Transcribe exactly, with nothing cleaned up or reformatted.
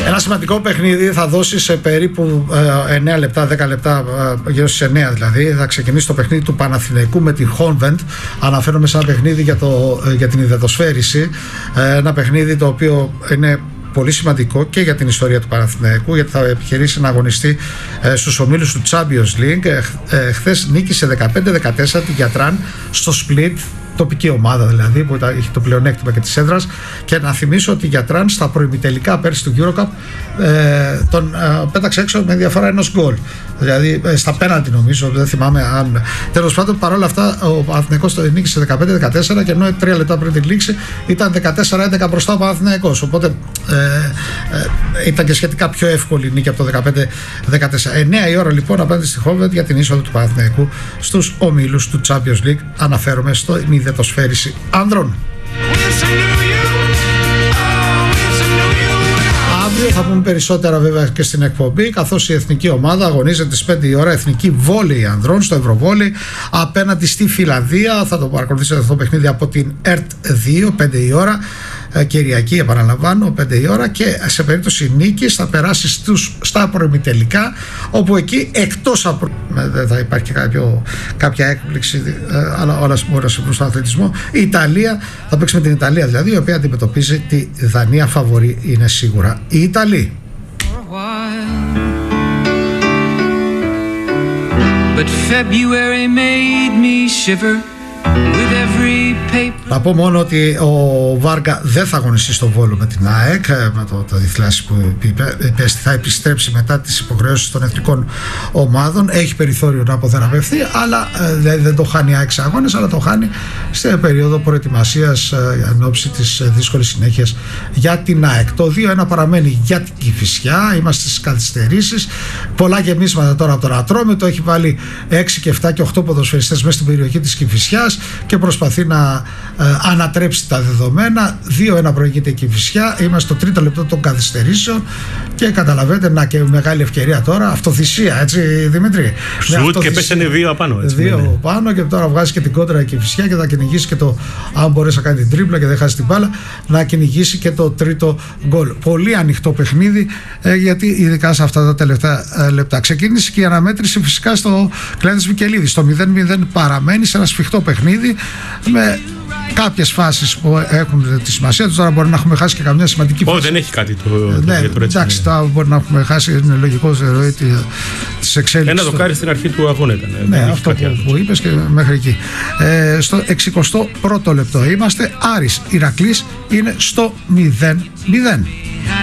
Ένα σημαντικό παιχνίδι θα δώσει σε περίπου ε, εννέα λεπτά, δέκα λεπτά, ε, γύρω στις εννέα δηλαδή. Θα ξεκινήσει το παιχνίδι του Παναθηναϊκού με την Honvent. Αναφέρομαι σε ένα παιχνίδι για, το, ε, για την υδατοσφαίριση. Ε, ένα παιχνίδι το οποίο είναι πολύ σημαντικό και για την ιστορία του Παναθηναϊκού, γιατί θα επιχειρήσει να αγωνιστεί ε, στους ομίλους του Champions League. Ε, ε, χθες νίκησε δεκαπέντε δεκατέσσερα την Γιατράν στο Split, τοπική ομάδα δηλαδή, που έχει το πλεονέκτημα και της έδρας. Και να θυμίσω ότι η Γιατράν στα προημιτελικά πέρσι του EuroCup ε, τον ε, πέταξε έξω με διαφορά ενός γκολ. Δηλαδή ε, στα πέναλτι νομίζω, δεν θυμάμαι αν. Τέλος πάντων, παρόλα αυτά, ο Παναθηναϊκός το νίκησε δεκαπέντε δεκατέσσερα και ενώ τρία λεπτά πριν την λήξη ήταν δεκατέσσερα έντεκα μπροστά ο Παναθηναϊκός. Οπότε ε, ε, ήταν και σχετικά πιο εύκολη η νίκη από το δεκαπέντε δεκατέσσερα. εννέα η ώρα λοιπόν απέναντι στη Honvent για την είσοδο του Παναθηναϊκού στους ομίλους του Champions League. Αναφέρομαι στο υδατοσφαίριση άνδρων. Αύριο θα πούμε περισσότερα βέβαια και στην εκπομπή, καθώς η εθνική ομάδα αγωνίζεται στις πέντε η ώρα, εθνική βόλεϊ ανδρών στο Ευρωβόλεϊ απέναντι στη Φιλανδία. Θα το παρακολουθήσετε αυτό το παιχνίδι από την ΕΡΤ δύο, πέντε η ώρα, Κυριακή επαναλαμβάνω, πέντε η ώρα, και σε περίπτωση νίκης θα περάσει στους, στα προημιτελικά, όπου εκεί εκτός από δεν θα υπάρχει κάποιο, κάποια έκπληξη, αλλά όλα μπορεί να συμβούν στον αθλητισμό, η Ιταλία θα παίξει με την Ιταλία δηλαδή, η οποία αντιμετωπίζει τη Δανία. Φαβορί είναι σίγουρα οι Ιταλοί. But February made me shiver. Να πω μόνο ότι ο Βάργα δεν θα αγωνιστεί στο Βόλο με την ΑΕΚ, με το, το διθλάσσι που είπε, θα επιστρέψει μετά τις υποχρεώσεις των εθνικών ομάδων. Έχει περιθώριο να αποθεραπευτεί, αλλά δηλαδή δεν το χάνει ΑΕΚ σε αγώνες, αλλά το χάνει σε περίοδο προετοιμασίας εν ώψη της δύσκολης συνέχειας για την ΑΕΚ. Το δύο ένα παραμένει για την Κηφισιά, είμαστε στις καθυστερήσεις. Πολλά γεμίσματα τώρα από τον Ατρόμητο, έχει βάλει έξι και επτά και οκτώ ποδοσφαιριστές μέσα στην περιοχή της Κηφισιάς και προσπαθεί να ε, ανατρέψει τα δεδομένα. δύο ένα προηγείται η Κηφισιά, είμαστε στο τρίτο λεπτό των καθυστερήσεων και καταλαβαίνετε, να και μεγάλη ευκαιρία τώρα, αυτοθυσία, έτσι Δημήτρη. Σουτ και πέσανε δύο απάνω. Έτσι, δύο ναι. πάνω και τώρα βγάζει και την κόντρα η Κηφισιά και θα κυνηγήσει και το, αν μπορέσει να κάνει την τρίπλα και δεν χάσει την μπάλα, να κυνηγήσει και το τρίτο γκολ. Πολύ ανοιχτό παιχνίδι, ε, γιατί ειδικά σε αυτά τα τελευταία ε, λεπτά. Ξεκίνησε και η αναμέτρηση φυσικά στο Κλάδης Βικελίδης. Το μηδέν μηδέν παραμένει σε ένα σφιχτό παιχνίδι με κάποιες φάσεις που έχουν τη σημασία τους. Τώρα μπορεί να έχουμε χάσει και καμιά σημαντική φάση. Όχι, δεν έχει κάτι το, ναι, το, το εντάξει, τώρα μπορεί να έχουμε χάσει, είναι λογικό σε ροή της εξέλιξης. Ένα δοκάρι στην αρχή του αγώνα ήταν. Ναι, αυτό που, που είπες και μέχρι εκεί. Ε, στο εξηκοστό πρώτο λεπτό είμαστε. Άρης Ηρακλής είναι στο μηδέν μηδέν.